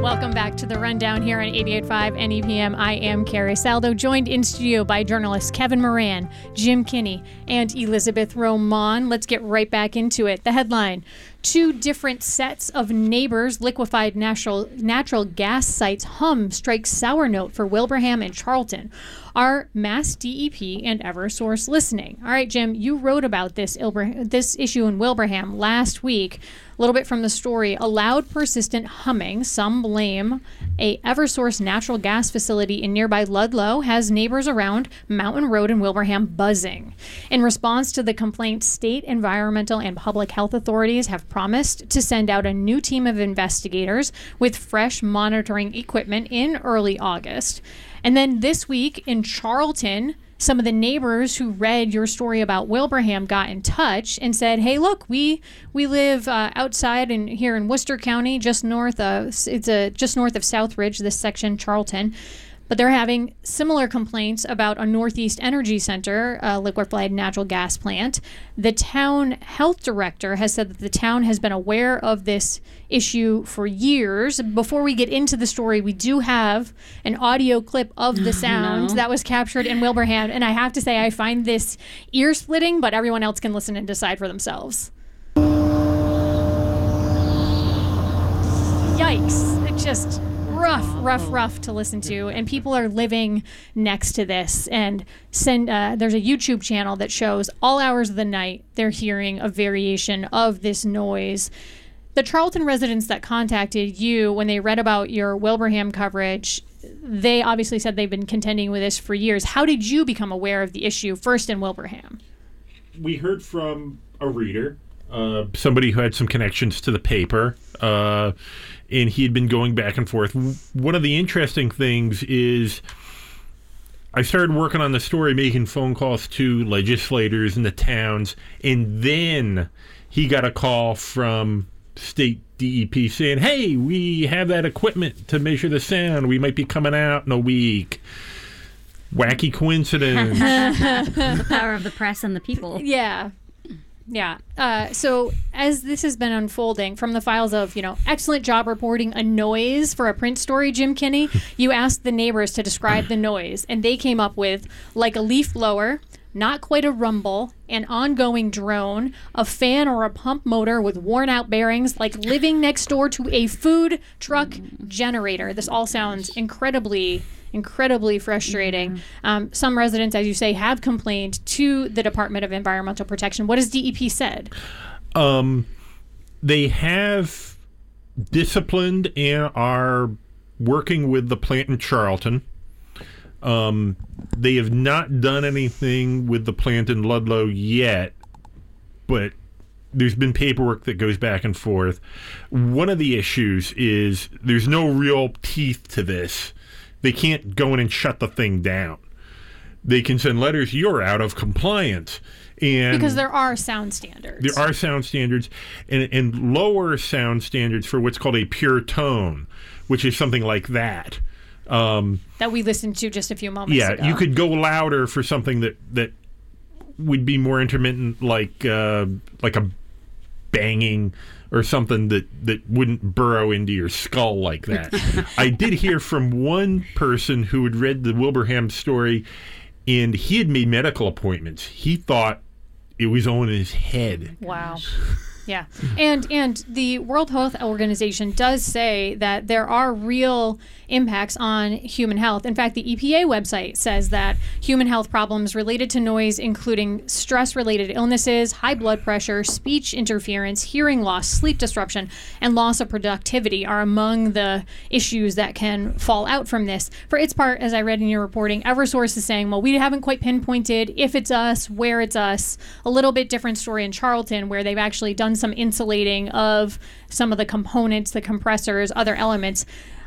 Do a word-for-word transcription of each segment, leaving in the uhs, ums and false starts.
Welcome back to The Rundown here on eighty-eight point five N E P M. I am Carrie Saldo, joined in studio by journalists Kevin Moran, Jim Kinney, and Elizabeth Roman. Let's get right back into it. The headline: two different sets of neighbors, liquefied natural natural gas sites hum strikes sour note for Wilbraham and Charlton. Are Mass D E P and Eversource listening? All right, Jim, you wrote about this Ilbra- this issue in Wilbraham last week. A little bit from the story: a loud, persistent humming. Some blame a Eversource natural gas facility in nearby Ludlow has neighbors around Mountain Road in Wilbraham buzzing. In response to the complaint, state environmental and public health authorities have promised to send out a new team of investigators with fresh monitoring equipment in early August. And then this week in Charlton, some of the neighbors who read your story about Wilbraham got in touch and said, hey, look, we we live uh, outside in here in Worcester County, just north of it's a just north of Southridge, this section, Charlton. But they're having similar complaints about a Northeast Energy Center, a liquefied natural gas plant. The town health director has said that the town has been aware of this issue for years. Before we get into the story, we do have an audio clip of the sound no. that was captured in Wilbraham. And I have to say, I find this ear-splitting, but everyone else can listen and decide for themselves. Yikes. It just... rough, rough, rough to listen to, and people are living next to this. And send uh, there's a YouTube channel that shows all hours of the night they're hearing a variation of this noise. The Charlton residents that contacted you when they read about your Wilbraham coverage, they obviously said they've been contending with this for years. How did you become aware of the issue first in Wilbraham? We heard from a reader, uh, somebody who had some connections to the paper, uh, and he had been going back and forth. One of the interesting things is I started working on the story, making phone calls to legislators in the towns, and then he got a call from state D E P saying, hey, we have that equipment to measure the sound. We might be coming out in a week. Wacky coincidence. The power of the press and the people. Yeah. Yeah. Uh, so as this has been unfolding from the files of, you know, excellent job reporting a noise for a print story, Jim Kinney, you asked the neighbors to describe the noise, and they came up with like a leaf blower, not quite a rumble, an ongoing drone, a fan or a pump motor with worn out bearings, like living next door to a food truck generator. This all sounds incredibly incredibly frustrating. Mm-hmm. Um, some residents, as you say, have complained to the Department of Environmental Protection. What has D E P said? Um, they have disciplined and are working with the plant in Charlton. Um, they have not done anything with the plant in Ludlow yet, but there's been paperwork that goes back and forth. One of the issues is there's no real teeth to this. They can't go in and shut the thing down. They can send letters, you're out of compliance. And because there are sound standards. There are sound standards and, and lower sound standards for what's called a pure tone, which is something like that. Um, that we listened to just a few moments yeah, ago. Yeah, you could go louder for something that, that would be more intermittent, like uh, like a banging or something that, that wouldn't burrow into your skull like that. I did hear from one person who had read the Wilbraham story, and he had made medical appointments. He thought it was on his head. Wow. Yeah. And and the World Health Organization does say that there are real impacts on human health. In fact, the E P A website says that human health problems related to noise, including stress-related illnesses, high blood pressure, speech interference, hearing loss, sleep disruption, and loss of productivity are among the issues that can fall out from this. For its part, as I read in your reporting, Eversource is saying, well, we haven't quite pinpointed if it's us, where it's us. A little bit different story in Charlton, where they've actually done some insulating of some of the components, the compressors, other elements.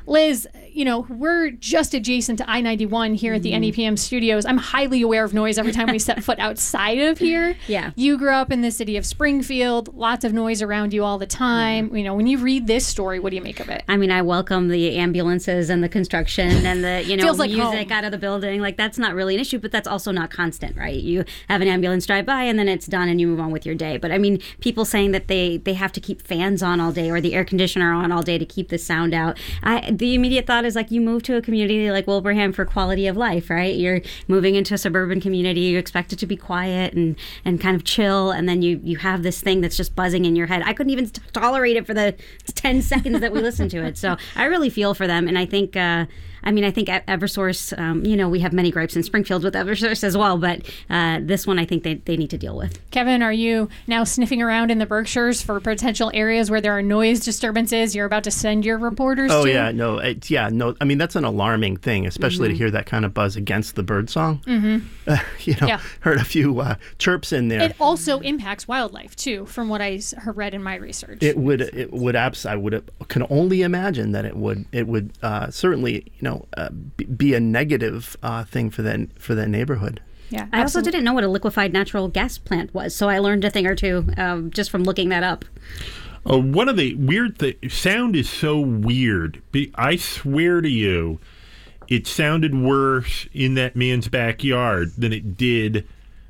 Liz, you know, we're just adjacent to I ninety-one here at the N E P M studios. I'm highly aware of noise every time we set foot outside of here. Yeah. You grew up in the city of Springfield, lots of noise around you all the time. Mm-hmm. You know, when you read this story, what do you make of it? I mean, I welcome the ambulances and the construction and the, you know, Feels like music home. out of the building. Like, that's not really an issue, but that's also not constant, right? You have an ambulance drive by and then it's done and you move on with your day. But I mean, people saying that they, they have to keep fans on all day or the air conditioner on all day to keep the sound out. I, the immediate thought is like, you move to a community like Wilbraham for quality of life, right? You're moving into a suburban community. You expect it to be quiet and, and kind of chill. And then you, you have this thing that's just buzzing in your head. I couldn't even t- tolerate it for the ten seconds that we listened to it. So I really feel for them. And I think, uh, I mean, I think Eversource, um, you know, we have many gripes in Springfield with Eversource as well, but uh, this one I think they, they need to deal with. Kevin, are you now sniffing around in the Berkshires for potential areas where there are noise disturbances you're about to send your reporters oh, to? Oh, yeah, no, it's, yeah, no, I mean, that's an alarming thing, especially mm-hmm. to hear that kind of buzz against the birdsong. Mm-hmm. Uh, you know, yeah. heard a few uh, chirps in there. It also impacts wildlife, too, from what I read in my research. It would, it would, abs- I would, can only imagine that it would, it would uh, certainly, you know, uh, be, be a negative uh, thing for that for that neighborhood. Yeah, I also didn't know what a liquefied natural gas plant was, so I learned a thing or two um, just from looking that up. Uh, one of the weird things, sound is so weird. Be, I swear to you, it sounded worse in that man's backyard than it did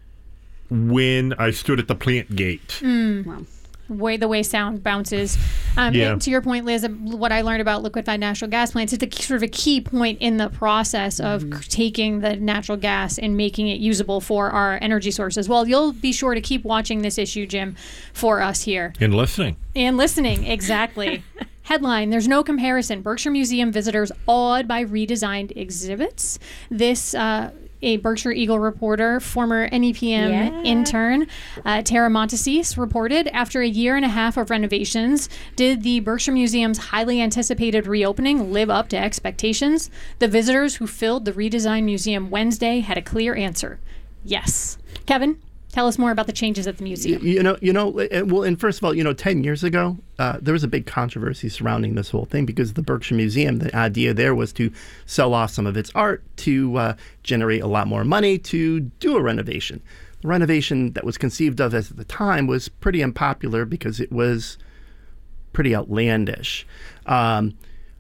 when I stood at the plant gate. Mm. Wow. Way the way sound bounces. Um, yeah. To your point, Liz, what I learned about liquefied natural gas plants, it's a sort of a key point in the process of mm-hmm. taking the natural gas and making it usable for our energy sources. Well, you'll be sure to keep watching this issue, Jim, for us here. And listening. And listening, exactly. Headline, there's no comparison. Berkshire Museum visitors awed by redesigned exhibits. This... Uh, A Berkshire Eagle reporter, former N E P M yeah. intern, uh, Tara Montesis, reported after a year and a half of renovations, did the Berkshire Museum's highly anticipated reopening live up to expectations? The visitors who filled the redesigned museum Wednesday had a clear answer. Yes. Kevin, tell us more about the changes at the museum. You know, you know. Well, and first of all, you know, ten years ago, uh, there was a big controversy surrounding this whole thing because the Berkshire Museum, the idea there was to sell off some of its art to uh, generate a lot more money to do a renovation. The renovation that was conceived of as at the time was pretty unpopular because it was pretty outlandish. Um,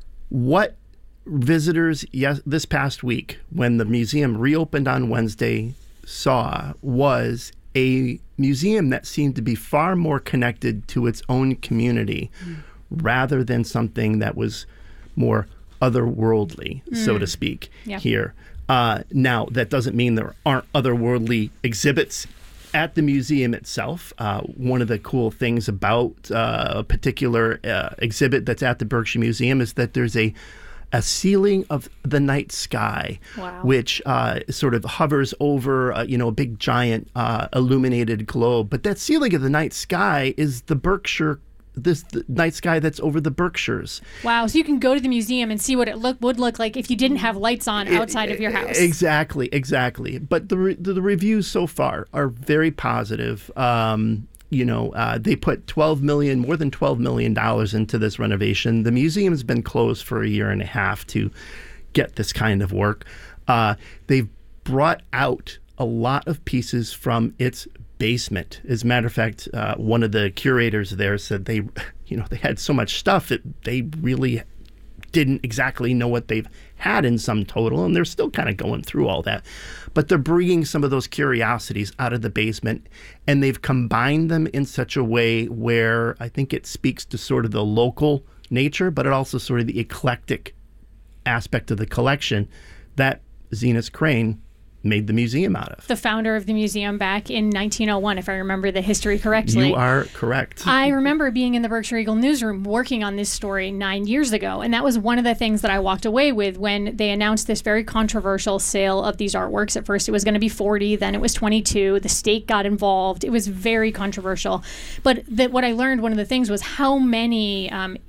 what visitors, yes, this past week, when the museum reopened on Wednesday, saw was a museum that seemed to be far more connected to its own community mm. rather than something that was more otherworldly, mm. so to speak, yeah. here. Uh, now, that doesn't mean there aren't otherworldly exhibits at the museum itself. Uh, one of the cool things about uh, a particular uh, exhibit that's at the Berkshire Museum is that there's a a ceiling of the night sky, wow. which uh, sort of hovers over, uh, you know, a big giant uh, illuminated globe. But that ceiling of the night sky is the Berkshire, this the night sky that's over the Berkshires. Wow! So you can go to the museum and see what it look would look like if you didn't have lights on outside it, of your house. Exactly, exactly. But the re- the, the reviews so far are very positive. Um, You know, uh, they put twelve million, more than twelve million dollars into this renovation. The museum's been closed for a year and a half to get this kind of work. Uh, they've brought out a lot of pieces from its basement. As a matter of fact, uh, one of the curators there said they, you know, they had so much stuff that they really didn't exactly know what they've had in sum total, and they're still kind of going through all that. But they're bringing some of those curiosities out of the basement, and they've combined them in such a way where I think it speaks to sort of the local nature, but it also sort of the eclectic aspect of the collection that Zenas Crane made the museum out of. The founder of the museum back in nineteen oh one, if I remember the history correctly. You are correct. I remember being in the Berkshire Eagle newsroom working on this story nine years ago, and that was one of the things that I walked away with when they announced this very controversial sale of these artworks. At first it was going to be forty, then it was twenty-two. The state got involved. It was very controversial. But that what I learned, one of the things was how many um,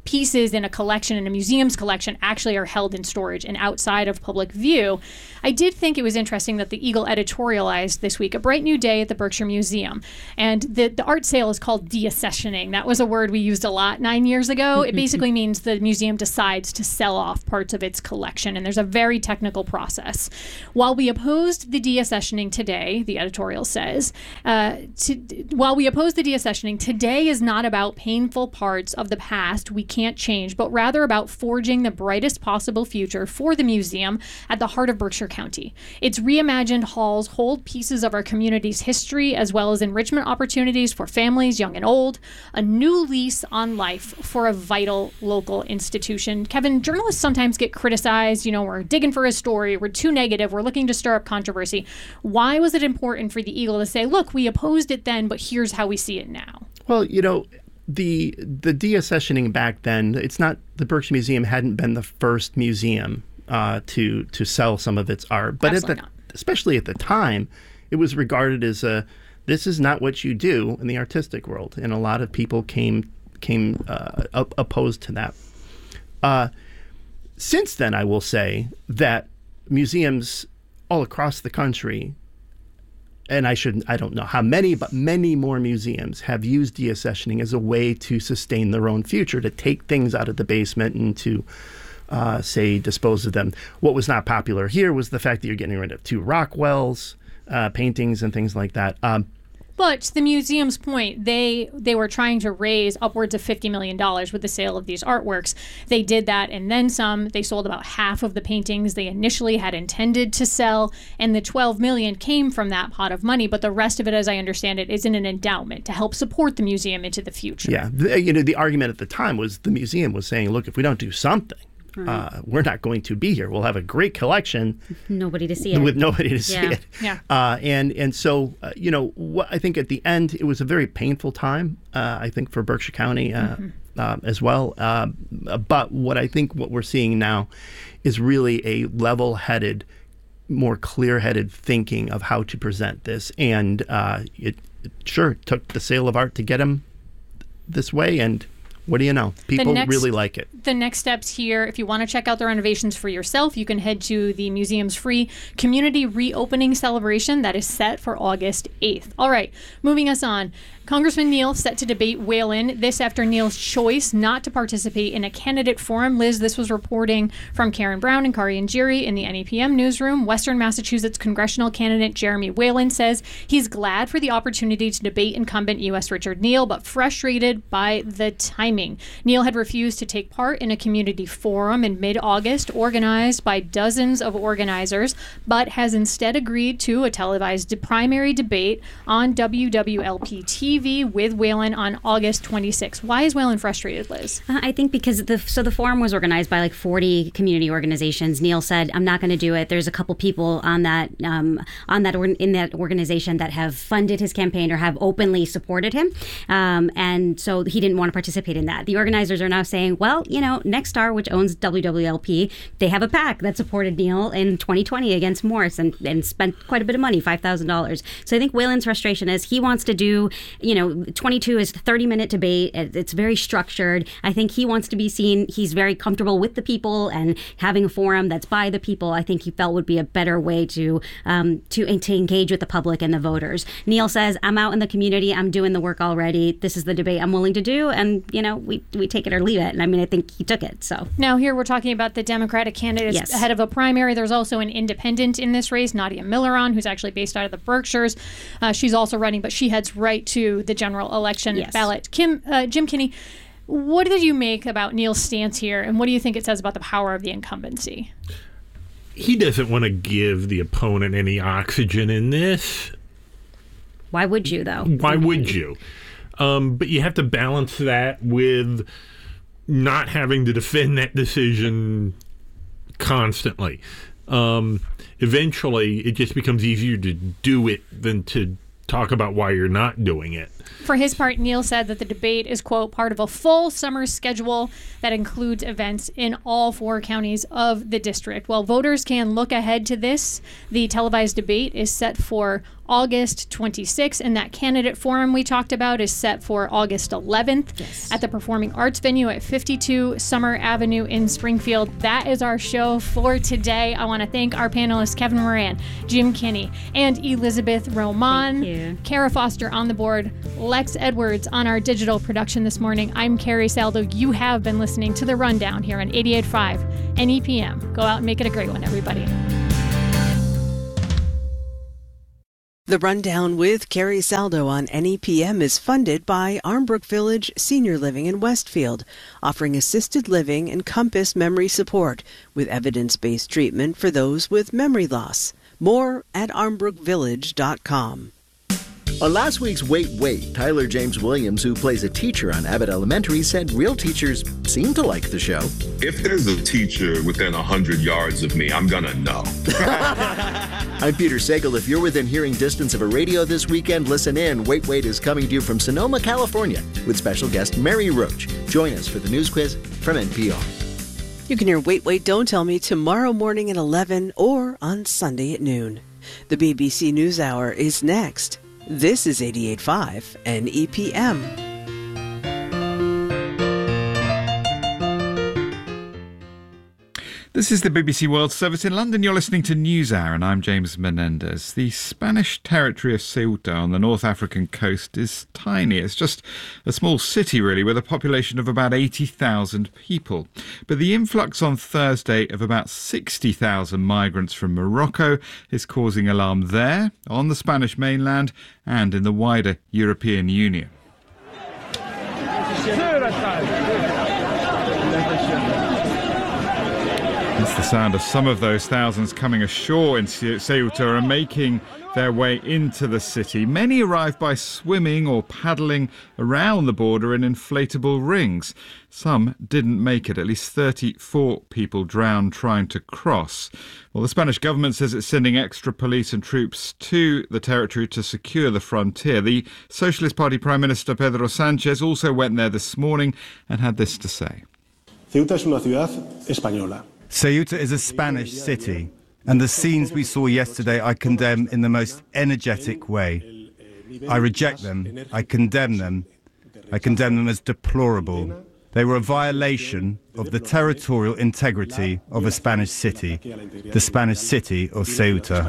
pieces in a collection, in a museum's collection, actually are held in storage and outside of public view. I did think it was interesting that the Eagle editorialized this week, a bright new day at the Berkshire Museum. And the, the art sale is called deaccessioning. That was a word we used a lot nine years ago. It basically means the museum decides to sell off parts of its collection, and there's a very technical process. While we opposed the deaccessioning today, the editorial says, uh, to, while we oppose the deaccessioning, today is not about painful parts of the past we can't change, but rather about forging the brightest possible future for the museum at the heart of Berkshire County. Its reimagined halls hold pieces of our community's history as well as enrichment opportunities for families, young and old, a new lease on life for a vital local institution. Kevin, journalists sometimes get criticized. You know, we're digging for a story, we're too negative, we're looking to stir up controversy. Why was it important for the Eagle to say, look, we opposed it then, but here's how we see it now? Well, you know, the the deaccessioning back then, it's not, the Berkshire Museum hadn't been the first museum uh, to to sell some of its art, but at the, not. especially at the time, it was regarded as a, this is not what you do in the artistic world, and a lot of people came came uh, up, opposed to that. Uh, since then, I will say that museums all across the country, and I should I don't know how many, but many more museums have used deaccessioning as a way to sustain their own future, to take things out of the basement and to, uh, say, dispose of them. What was not popular here was the fact that you're getting rid of two Rockwell's uh, paintings and things like that. Um, But to the museum's point, they they were trying to raise upwards of fifty million dollars with the sale of these artworks. They did that and then some. They sold about half of the paintings they initially had intended to sell, and the twelve million dollars came from that pot of money. But the rest of it, as I understand it, is in an endowment to help support the museum into the future. Yeah, the, you know, the argument at the time was the museum was saying, look, if we don't do something, Uh, we're not going to be here. We'll have a great collection, nobody to see it, with nobody to see Yeah. it. Yeah. Uh, and and so uh, you know, what I think at the end it was a very painful time. Uh, I think for Berkshire County uh, mm-hmm. uh, as well. Uh, but what I think what we're seeing now is really a level-headed, more clear-headed thinking of how to present this. And uh, it, it sure took the sale of art to get them this way, and what do you know? People next, really like it. The next steps here, if you want to check out the renovations for yourself, you can head to the museum's free community reopening celebration that is set for August eighth. All right, moving us on. Congressman Neal set to debate Whalen. This after Neal's choice not to participate in a candidate forum. Liz, this was reporting from Karen Brown and Kari Njiri in the N E P M newsroom. Western Massachusetts congressional candidate Jeremy Whalen says he's glad for the opportunity to debate incumbent U S Richard Neal, but frustrated by the timing. Neal had refused to take part in a community forum in mid-August organized by dozens of organizers, but has instead agreed to a televised primary debate on W W L P T V with Whalen on August twenty-sixth. Why is Whalen frustrated, Liz? Uh, I think because the so the forum was organized by like forty community organizations. Neal said, "I'm not going to do it." There's a couple people on that um, on that or, in that organization that have funded his campaign or have openly supported him, um, and so he didn't want to participate in that. The organizers are now saying, "Well, you know, Nexstar, which owns W W L P, they have a PAC that supported Neal in twenty twenty against Morse and, and spent quite a bit of money, five thousand dollars." So I think Whalen's frustration is he wants to do. You know, twenty-two is a thirty minute debate. It's very structured. I think he wants to be seen. He's very comfortable with the people and having a forum that's by the people. I think he felt would be a better way to um, to, to engage with the public and the voters. Neal says, "I'm out in the community. I'm doing the work already. This is the debate I'm willing to do." And, you know, we, we take it or leave it. And I mean, I think he took it. So now here we're talking about the Democratic candidates yes. ahead of a primary. There's also an independent in this race, Nadia Milleron, who's actually based out of the Berkshires. Uh, she's also running, but she heads right to the general election yes. ballot. Kim, uh, Jim Kinney, what did you make about Neal's stance here, and what do you think it says about the power of the incumbency? He doesn't want to give the opponent any oxygen in this. Why would you, though? Why would you? Um, but you have to balance that with not having to defend that decision constantly. Um, eventually, it just becomes easier to do it than to talk about why you're not doing it. For his part, Neil said that the debate is, quote, part of a full summer schedule that includes events in all four counties of the district. Well, voters can look ahead to this. The televised debate is set for August twenty-sixth, and that candidate forum we talked about is set for August eleventh yes. at the Performing Arts Venue at fifty-two Summer Avenue in Springfield. That is our show for today. I want to thank our panelists, Kevin Moran, Jim Kinney, and Elizabeth Roman. Thank you. Kara Foster on the board, Lex Edwards on our digital production this morning. I'm Carrie Saldo. You have been listening to The Rundown here on eighty-eight point five N E P M. Go out and make it a great one, everybody. The Rundown with Carrie Saldo on N E P M is funded by Armbrook Village Senior Living in Westfield, offering assisted living and Compass memory support with evidence-based treatment for those with memory loss. More at armbrook village dot com. On last week's Wait, Wait, Tyler James Williams, who plays a teacher on Abbott Elementary, said real teachers seem to like the show. If there's a teacher within one hundred yards of me, I'm gonna know. I'm Peter Sagal. If you're within hearing distance of a radio this weekend, listen in. Wait, Wait is coming to you from Sonoma, California, with special guest Mary Roach. Join us for the news quiz from N P R. You can hear Wait, Wait, Don't Tell Me tomorrow morning at eleven or on Sunday at noon. The B B C NewsHour is next. This is eighty-eight point five N E P M. This is the B B C World Service in London. You're listening to NewsHour, and I'm James Menendez. The Spanish territory of Ceuta on the North African coast is tiny. It's just a small city, really, with a population of about eighty thousand people. But the influx on Thursday of about sixty thousand migrants from Morocco is causing alarm there, on the Spanish mainland, and in the wider European Union. It's the sound of some of those thousands coming ashore in Ceuta and making their way into the city. Many arrive by swimming or paddling around the border in inflatable rings. Some didn't make it. At least thirty-four people drowned trying to cross. Well, the Spanish government says it's sending extra police and troops to the territory to secure the frontier. The Socialist Party Prime Minister Pedro Sánchez also went there this morning and had this to say. Ceuta es una ciudad española. Ceuta is a Spanish city, and the scenes we saw yesterday I condemn in the most energetic way. I reject them, I condemn them, I condemn them as deplorable. They were a violation of the territorial integrity of a Spanish city, the Spanish city of Ceuta.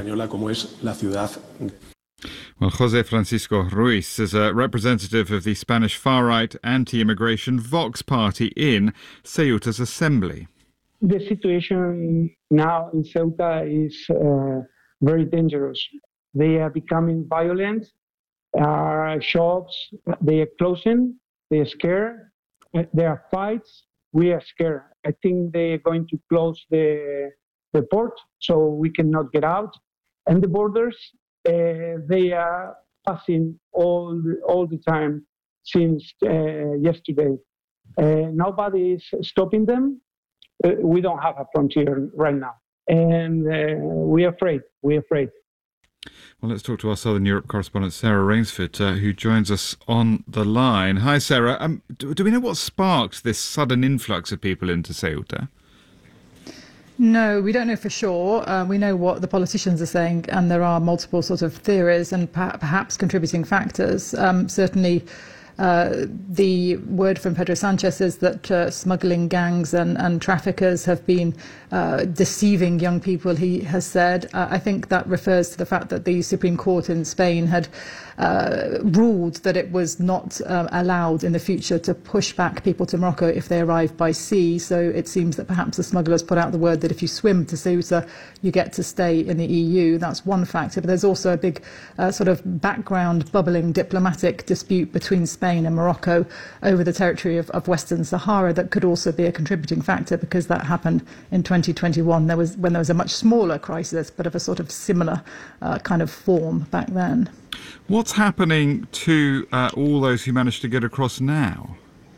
Well, José Francisco Ruiz is a representative of the Spanish far-right anti-immigration Vox party in Ceuta's assembly. The situation now in Ceuta is uh, very dangerous. They are becoming violent. Our shops, they are closing. They are scared. There are fights. We are scared. I think they are going to close the, the port so we cannot get out. And the borders, uh, they are passing all the, all the time since uh, yesterday. Uh, nobody is stopping them. Uh, we don't have a frontier right now, and uh, we're afraid. We're afraid. Well, let's talk to our Southern Europe correspondent, Sarah Rainsford, uh, who joins us on the line. Hi, Sarah. Um, do, do we know what sparked this sudden influx of people into Ceuta? No, we don't know for sure. Uh, we know what the politicians are saying, and there are multiple sort of theories and per- perhaps contributing factors. Um, certainly, Uh, the word from Pedro Sánchez is that uh, smuggling gangs and, and traffickers have been uh, deceiving young people, he has said. Uh, I think that refers to the fact that the Supreme Court in Spain had uh, ruled that it was not uh, allowed in the future to push back people to Morocco if they arrive by sea. So it seems that perhaps the smugglers put out the word that if you swim to Ceuta, you get to stay in the E U. That's one factor. But there's also a big uh, sort of background bubbling diplomatic dispute between Spain Spain and Morocco over the territory of, of Western Sahara that could also be a contributing factor, because that happened in twenty twenty-one. There was when there was a much smaller crisis, but of a sort of similar uh, kind of form back then. What's happening to uh, all those who managed to get across now?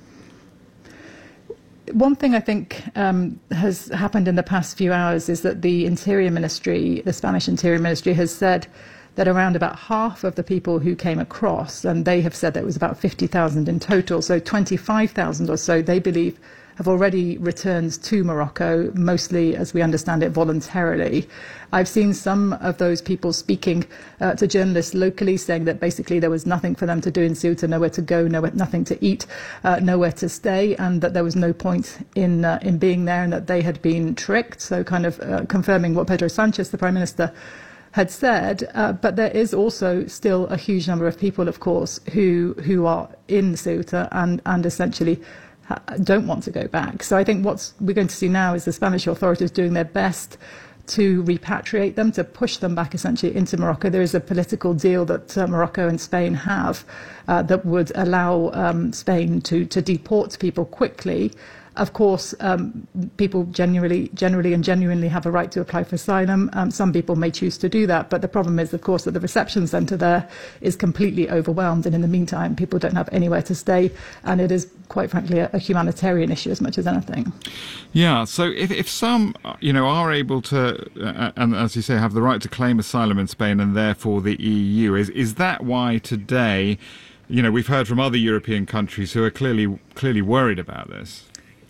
One thing I think um, has happened in the past few hours is that the Interior Ministry, the Spanish Interior Ministry, has said that around about half of the people who came across, and they have said that it was about fifty thousand in total, so twenty-five thousand or so, they believe have already returned to Morocco, mostly, as we understand it, voluntarily. I've seen some of those people speaking uh, to journalists locally, saying that basically there was nothing for them to do in Ceuta, nowhere to go, nowhere, nothing to eat, uh, nowhere to stay, and that there was no point in uh, in being there, and that they had been tricked. So kind of uh, confirming what Pedro Sanchez, the Prime Minister, had said. Uh, but there is also still a huge number of people, of course, who who are in Ceuta and, and essentially don't want to go back. So I think what we're going to see now is the Spanish authorities doing their best to repatriate them, to push them back essentially into Morocco. There is a political deal that uh, Morocco and Spain have uh, that would allow um, Spain to, to deport people quickly. Of course, um, people generally, generally and genuinely have a right to apply for asylum. Um, some people may choose to do that, but the problem is, of course, that the reception centre there is completely overwhelmed, and in the meantime, people don't have anywhere to stay, and it is, quite frankly, a, a humanitarian issue as much as anything. Yeah, so if, if some, you know, are able to, uh, and as you say, have the right to claim asylum in Spain and therefore the E U, is is that why today, you know, we've heard from other European countries who are clearly clearly worried about this?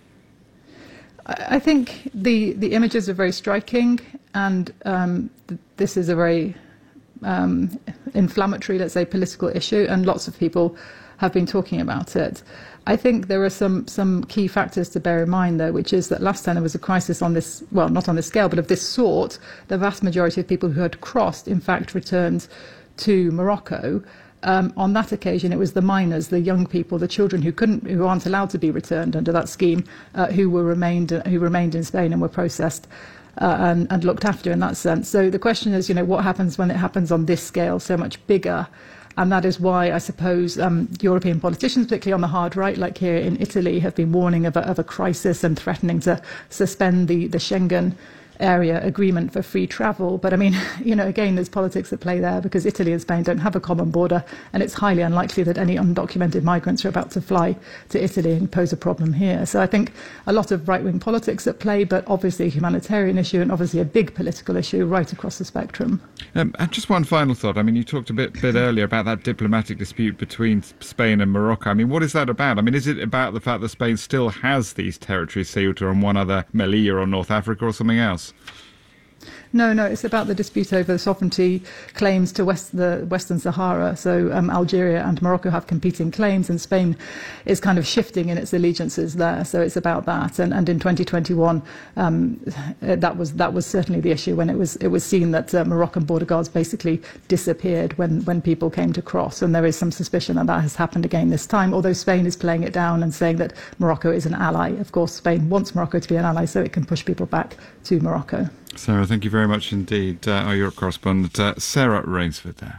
I think the, the images are very striking, and um, th- this is a very um, inflammatory, let's say, political issue, and lots of people have been talking about it. I think there are some, some key factors to bear in mind, though, which is that last time there was a crisis on this, well, not on this scale, but of this sort, the vast majority of people who had crossed, in fact, returned to Morocco. Um, on that occasion, it was the minors, the young people, the children who couldn't, who aren't allowed to be returned under that scheme, uh, who were remained, uh, who remained in Spain and were processed uh, and, and looked after in that sense. So the question is, you know, what happens when it happens on this scale, so much bigger? And that is why I suppose um, European politicians, particularly on the hard right, like here in Italy, have been warning of a, of a crisis and threatening to suspend the, the Schengen area agreement for free travel. But I mean, you know, again, there's politics at play there, because Italy and Spain don't have a common border, and it's highly unlikely that any undocumented migrants are about to fly to Italy and pose a problem here. So I think a lot of right-wing politics at play, but obviously a humanitarian issue and obviously a big political issue right across the spectrum. Um, and just one final thought. I mean, you talked a bit, bit earlier about that diplomatic dispute between Spain and Morocco. I mean, what is that about? I mean, is it about the fact that Spain still has these territories, Ceuta and one other, Melilla or North Africa, or something else? No, no, it's about the dispute over sovereignty claims to West, the Western Sahara. So um, Algeria and Morocco have competing claims, and Spain is kind of shifting in its allegiances there. So it's about that. And, and in twenty twenty-one, um, that was that was certainly the issue, when it was it was seen that uh, Moroccan border guards basically disappeared when, when people came to cross. And there is some suspicion that that has happened again this time, although Spain is playing it down and saying that Morocco is an ally. Of course, Spain wants Morocco to be an ally so it can push people back to Morocco. Sarah, thank you very much indeed. Uh, our Europe correspondent, uh, Sarah Rainsford there.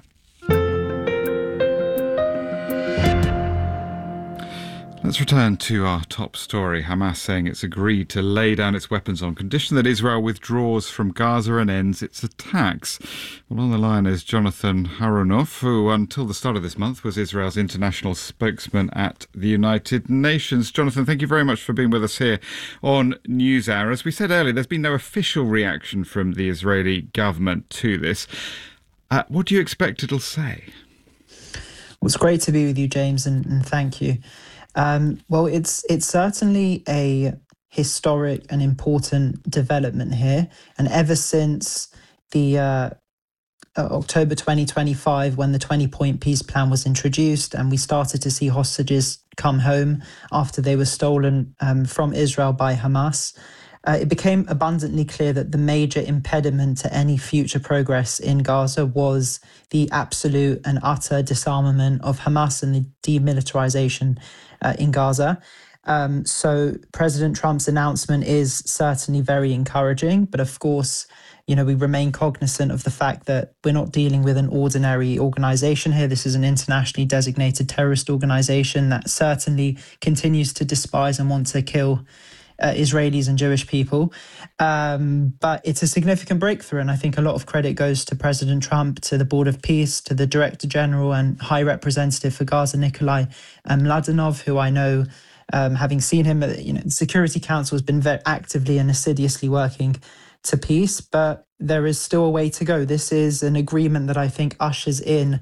Let's return to our top story. Hamas saying it's agreed to lay down its weapons on condition that Israel withdraws from Gaza and ends its attacks. Well, on the line is Jonathan Haronoff, who until the start of this month was Israel's international spokesman at the United Nations. Jonathan, thank you very much for being with us here on NewsHour. As we said earlier, there's been no official reaction from the Israeli government to this. Uh, what do you expect it'll say? Well, it's great to be with you, James, and, and thank you. Um, well, it's it's certainly a historic and important development here. And ever since the uh, October twenty twenty-five, when the twenty-point peace plan was introduced and we started to see hostages come home after they were stolen um, from Israel by Hamas, uh, it became abundantly clear that the major impediment to any future progress in Gaza was the absolute and utter disarmament of Hamas and the demilitarization Uh, in Gaza. Um, so President Trump's announcement is certainly very encouraging, but of course, you know, we remain cognizant of the fact that we're not dealing with an ordinary organization here. This is an internationally designated terrorist organization that certainly continues to despise and want to kill uh, Israelis and Jewish people. Um, but it's a significant breakthrough, and I think a lot of credit goes to President Trump, to the Board of Peace, to the Director General and High Representative for Gaza, Nikolai um, Mladenov, who I know, um, having seen him, you know, the Security Council has been very actively and assiduously working to peace. But there is still a way to go. This is an agreement that I think ushers in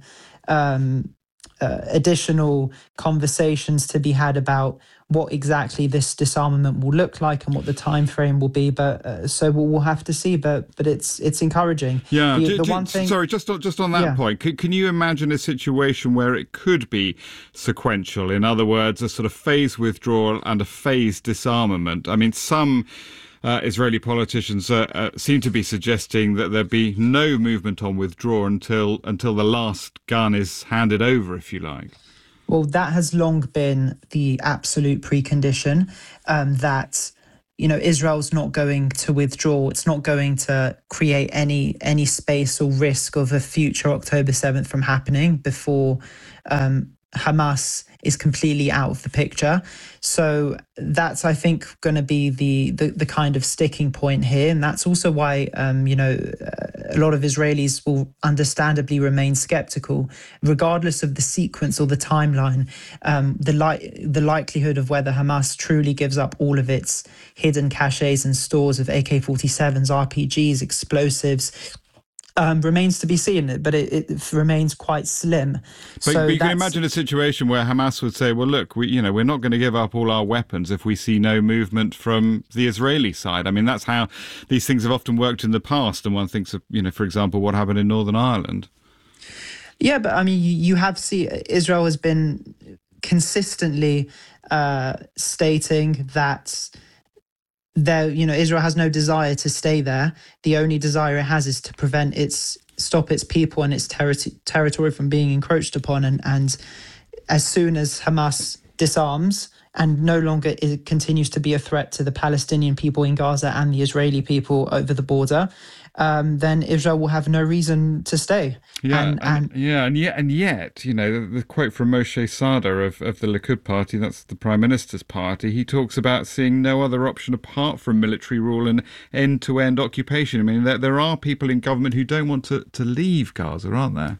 um, uh, additional conversations to be had about what exactly this disarmament will look like and what the time frame will be. But uh, so we'll, we'll have to see. But but it's it's encouraging. Yeah. The, do, the do, one thing, sorry, just on, just on that yeah. point, can, can you imagine a situation where it could be sequential? In other words, a sort of phased withdrawal and a phased disarmament. I mean, some Uh, Israeli politicians uh, uh, seem to be suggesting that there be no movement on withdrawal until until the last gun is handed over, if you like. Well, that has long been the absolute precondition, um, that, you know, Israel's not going to withdraw. It's not going to create any any space or risk of a future October seventh from happening before um, Hamas is completely out of the picture. So that's, I think, going to be the, the the kind of sticking point here. And that's also why, um, you know, a lot of Israelis will understandably remain skeptical, regardless of the sequence or the timeline, um, the, li- the likelihood of whether Hamas truly gives up all of its hidden caches and stores of A K forty-sevens, R P Gs, explosives, Um, remains to be seen, but it, it remains quite slim. But, so but you can imagine a situation where Hamas would say, "Well, look, we, you know, we're not going to give up all our weapons if we see no movement from the Israeli side." I mean, that's how these things have often worked in the past. And one thinks of, you know, for example, what happened in Northern Ireland. Yeah, but I mean, you, you have seen Israel has been consistently uh, stating that. There, you know, Israel has no desire to stay there. The only desire it has is to prevent its, stop its people and its terri- territory from being encroached upon. And, and as soon as Hamas disarms and no longer it continues to be a threat to the Palestinian people in Gaza and the Israeli people over the border, um, then Israel will have no reason to stay. Yeah, and, and, and yeah, and yet, and yet, you know, the, the quote from Moshe Sada of, of the Likud party, that's the Prime Minister's party, he talks about seeing no other option apart from military rule and end-to-end occupation. I mean, there, there are people in government who don't want to, to leave Gaza, aren't there?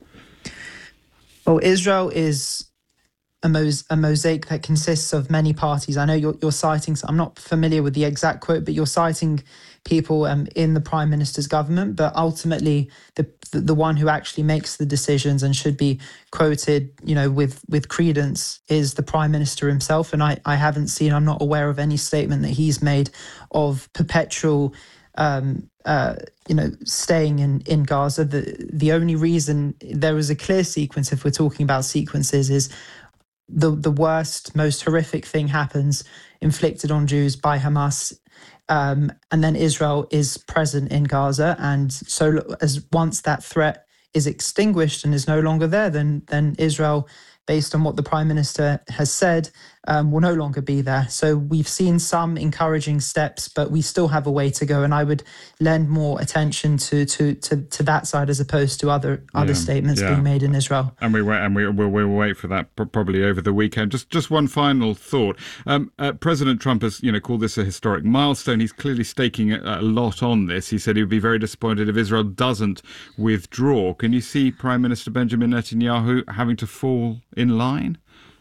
Well, Israel is a, mos- a mosaic that consists of many parties. I know you're, you're citing, I'm not familiar with the exact quote, but you're citing people um, in the Prime Minister's government, but ultimately the, the the one who actually makes the decisions and should be quoted, you know, with with credence is the Prime Minister himself. And I, I haven't seen, I'm not aware of any statement that he's made of perpetual, um, uh, you know, staying in, in Gaza. The, the only reason there is a clear sequence, if we're talking about sequences, is the, the worst, most horrific thing happens inflicted on Jews by Hamas. Um, and then Israel is present in Gaza, and so as once that threat is extinguished and is no longer there, then then Israel, based on what the Prime Minister has said, um, will no longer be there. So we've seen some encouraging steps, but we still have a way to go. And I would lend more attention to to to, to that side as opposed to other other Yeah, statements yeah. being made in Israel. And we wait, and we will we'll wait for that p- probably over the weekend. Just just one final thought. Um, uh, President Trump has you know called this a historic milestone. He's clearly staking a, a lot on this. He said he would be very disappointed if Israel doesn't withdraw. Can you see Prime Minister Benjamin Netanyahu having to fall in line?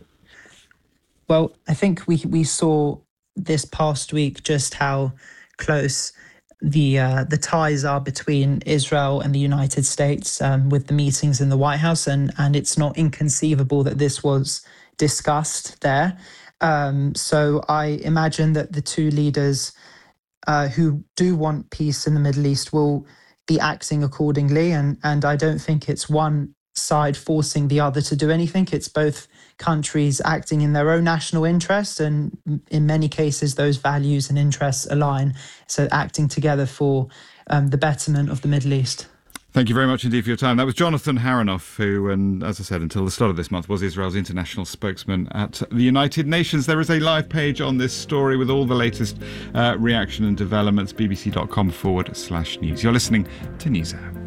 Well, I think we we saw this past week just how close the uh, the ties are between Israel and the United States um, with the meetings in the White House, and and it's not inconceivable that this was discussed there. Um, so I imagine that the two leaders uh, who do want peace in the Middle East will be acting accordingly, and and I don't think it's one side forcing the other to do anything. It's both countries acting in their own national interest, and in many cases those values and interests align, so acting together for um, the betterment of the Middle East. Thank you very much indeed for your time. That was Jonathan Haranoff, who, and as I said, until the start of this month, was Israel's international spokesman at the United Nations. There is a live page on this story with all the latest uh, reaction and developments, bbc.com forward slash news. You're listening to NewsHour.